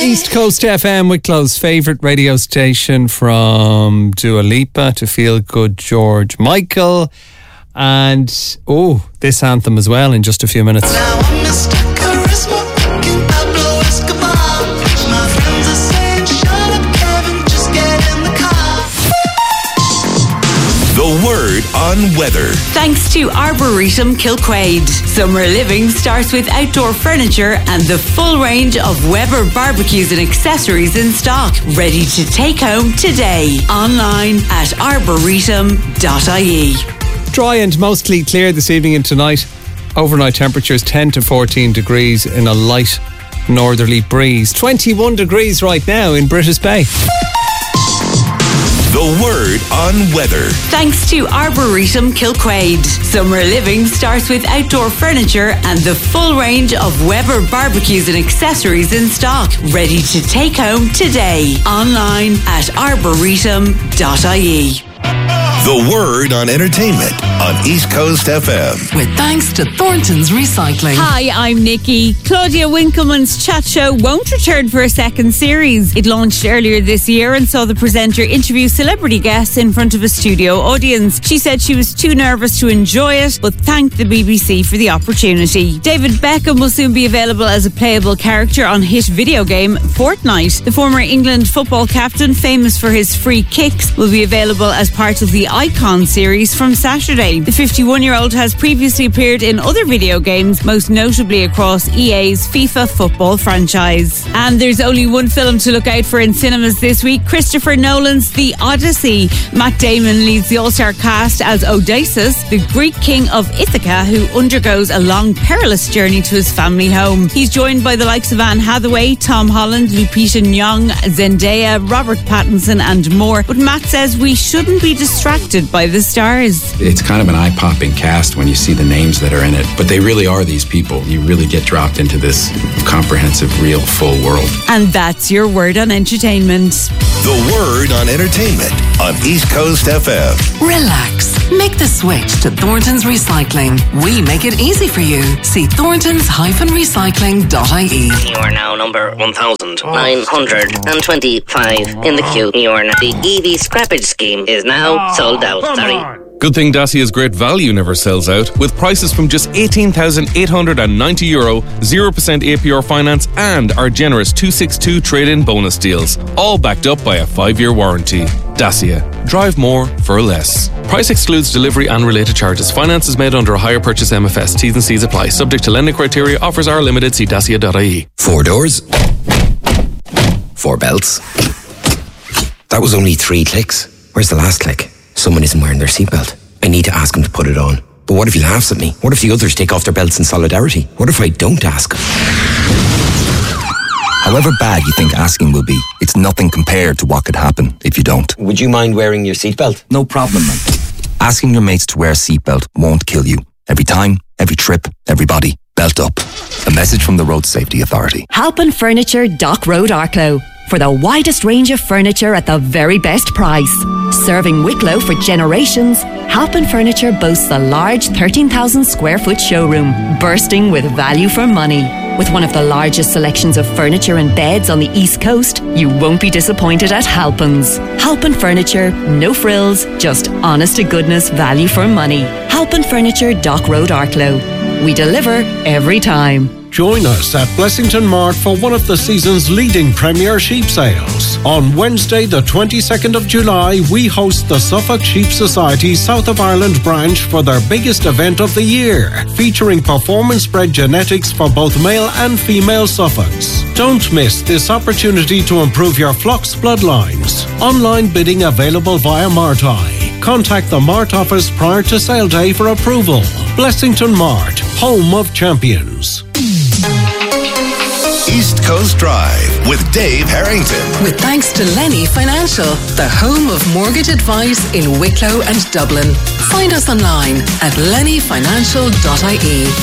East Coast FM, Wicklow's favourite radio station, from Dua Lipa to Feel Good George Michael, and this anthem as well in just a few minutes. Now I'm Mr. Charisma, fucking Pablo Escobar. My friends are saying, shut up, Kevin, just get in the car. The Word on Weather. Thanks to Arboretum Kilquade. Summer living starts with outdoor furniture and the full range of Weber barbecues and accessories in stock, ready to take home today. Online at arboretum.ie. Dry and mostly clear this evening and tonight. Overnight temperatures 10 to 14 degrees in a light northerly breeze. 21 degrees right now in British Bay. The Word on Weather. Thanks to Arboretum Kilquade. Summer living starts with outdoor furniture and the full range of Weber barbecues and accessories in stock, ready to take home today. Online at arboretum.ie. The Word on Entertainment on East Coast FM. With thanks to Thornton's Recycling. Hi, I'm Nikki. Claudia Winkleman's chat show won't return for a second series. It launched earlier this year and saw the presenter interview celebrity guests in front of a studio audience. She said she was too nervous to enjoy it, but thanked the BBC for the opportunity. David Beckham will soon be available as a playable character on hit video game Fortnite. The former England football captain, famous for his free kicks, will be available as part of the Icon series from Saturday. The 51-year-old has previously appeared in other video games, most notably across EA's FIFA football franchise. And there's only one film to look out for in cinemas this week: Christopher Nolan's The Odyssey. Matt Damon leads the all-star cast as Odysseus, the Greek king of Ithaca, who undergoes a long, perilous journey to his family home. He's joined by the likes of Anne Hathaway, Tom Holland, Lupita Nyong'o, Zendaya, Robert Pattinson and more. But Matt says we shouldn't be distracted by the stars. It's kind of an eye-popping cast when you see the names that are in it, but they really are these people. You really get dropped into this comprehensive, real, full world. And that's your Word on Entertainment. The Word on Entertainment on East Coast FM. Relax. Make the switch to Thornton's Recycling. We make it easy for you. See thorntons-recycling.ie. You are now number 1,925 in the queue. The EV scrappage scheme is now sold out. Sorry. Good thing Dacia's great value never sells out, with prices from just €18,890, 0% APR finance and our generous 262 trade-in bonus deals, all backed up by a 5-year warranty. Dacia. Drive more for less. Price excludes delivery and related charges. Finance is made under a hire purchase MFS. T's and C's apply. Subject to lending criteria. Offers are limited. See dacia.ie. 4 doors. 4 belts. That was only 3 clicks. Where's the last click? Someone isn't wearing their seatbelt. I need to ask him to put it on. But what if he laughs at me? What if the others take off their belts in solidarity? What if I don't ask him? However bad you think asking will be, it's nothing compared to what could happen if you don't. Would you mind wearing your seatbelt? No problem, man. Asking your mates to wear a seatbelt won't kill you. Every time, every trip, everybody, belt up. A message from the Road Safety Authority. Halpin Furniture, Dock Road, Arklow. For the widest range of furniture at the very best price. Serving Wicklow for generations, Halpin Furniture boasts a large 13,000 square foot showroom, bursting with value for money. With one of the largest selections of furniture and beds on the East Coast, you won't be disappointed at Halpin's. Halpin Furniture, no frills, just honest to goodness value for money. Halpin Furniture, Dock Road, Arklow. We deliver every time. Join us at Blessington Mart for one of the season's leading premier sheep sales. On Wednesday, the 22nd of July, we host the Suffolk Sheep Society South of Ireland branch for their biggest event of the year, featuring performance-bred genetics for both male and female Suffolks. Don't miss this opportunity to improve your flock's bloodlines. Online bidding available via Marti. Contact the Mart office prior to sale day for approval. Blessington Mart, home of champions. East Coast Drive with Dave Harrington. With thanks to Lenny Financial, the home of mortgage advice in Wicklow and Dublin. Find us online at lennyfinancial.ie.